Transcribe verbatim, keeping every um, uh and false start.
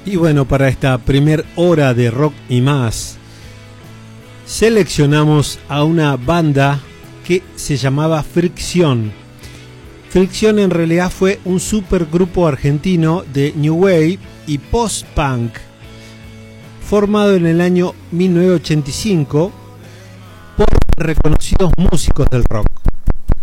Y bueno, para esta primer hora de rock y más, seleccionamos a una banda que se llamaba Fricción. Fricción en realidad fue un supergrupo argentino de New Wave y Post-Punk, formado en el año mil novecientos ochenta y cinco por reconocidos músicos del rock.